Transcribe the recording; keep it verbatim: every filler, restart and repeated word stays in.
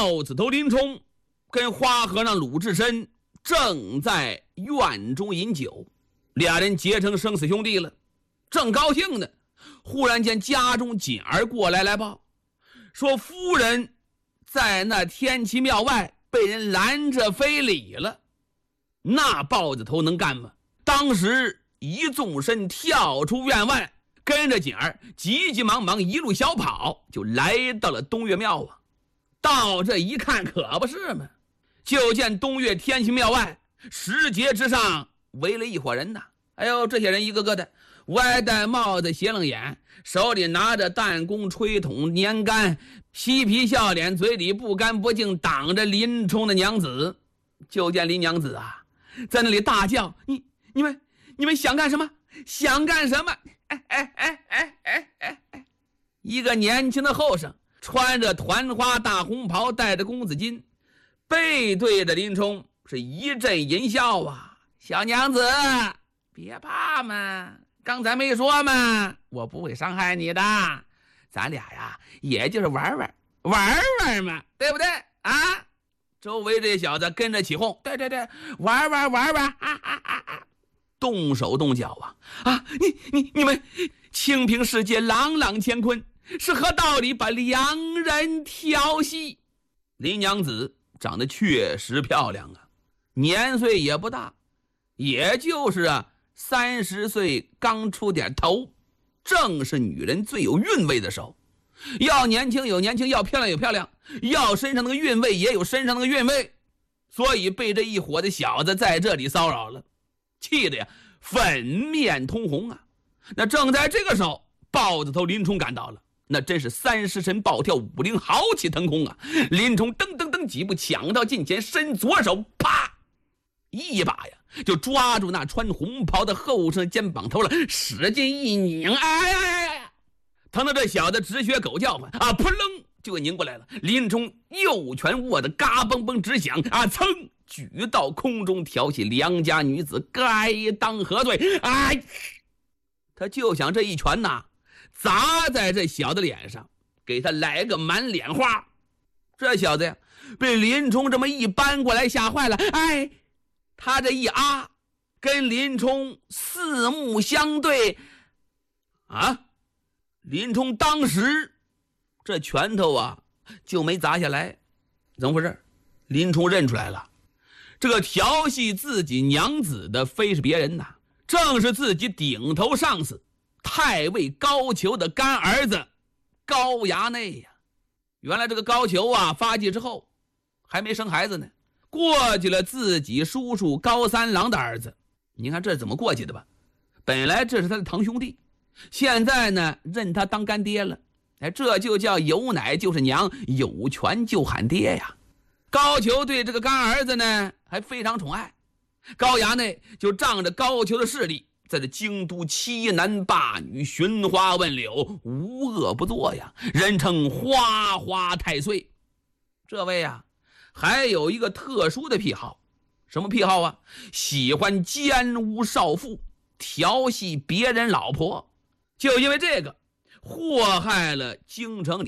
豹子头林冲跟花和尚鲁智深正在院中饮酒，俩人结成生死兄弟了，正高兴呢，忽然间家中锦儿过来来报，说夫人在那天齐庙外被人拦着非礼了。那豹子头能干吗？当时一纵身跳出院外，跟着锦儿急急忙忙一路小跑，就来到了东岳庙啊。到这一看可不是嘛，就见东岳天齐庙外石阶之上围了一伙人呐。哎呦，这些人一个个的歪戴帽子斜楞眼，手里拿着弹弓吹筒年杆，嬉皮笑脸，嘴里不干不净挡着林冲的娘子。就见林娘子啊在那里大叫，你你们你们想干什么？想干什么？哎哎哎哎哎哎哎！一个年轻的后生，穿着团花大红袍，戴着公子巾，背对着林冲，是一阵淫笑啊！小娘子，别怕嘛，刚才没说嘛，我不会伤害你的，咱俩呀，也就是玩玩玩玩嘛，对不对啊？周围这小子跟着起哄，对对对，玩玩玩玩，啊啊啊啊！动手动脚啊啊！你你你们清平世界，朗朗乾坤，是何道理把良人调戏？林娘子长得确实漂亮啊，年岁也不大，也就是啊三十岁刚出点头，正是女人最有韵味的时候。要年轻有年轻，要漂亮有漂亮，要身上那个韵味也有身上那个韵味，所以被这一伙的小子在这里骚扰了，气得呀粉面通红啊。那正在这个时候，豹子头林冲赶到了，那真是三尸神暴跳，五灵豪气腾空啊！林冲噔噔噔几步抢到近前，伸左手，啪一把呀就抓住那穿红袍的后生肩膀头了，使劲一拧，哎呀呀呀！疼得这小子直学狗叫唤啊！扑棱就给拧过来了。林冲右拳握得嘎嘣嘣直响啊！噌举到空中，调戏良家女子，该当何罪？哎，他就想这一拳呐砸在这小子脸上，给他来个满脸花。这小子呀被林冲这么一扳过来吓坏了，哎，他这一啊跟林冲四目相对啊，林冲当时这拳头啊就没砸下来。怎么回事？林冲认出来了，这个调戏自己娘子的非是别人呐，正是自己顶头上司太尉高俅的干儿子高衙内呀。原来这个高俅啊发迹之后还没生孩子呢，过继了自己叔叔高三郎的儿子。你看这怎么过去的吧？本来这是他的堂兄弟，现在呢认他当干爹了。哎，这就叫有奶就是娘，有权就喊爹呀。高俅对这个干儿子呢还非常宠爱，高衙内就仗着高俅的势力，在这京都欺男霸女，寻花问柳，无恶不作呀，人称花花太岁。这位啊还有一个特殊的癖好。什么癖好啊？喜欢奸污少妇，调戏别人老婆。就因为这个祸害了京城里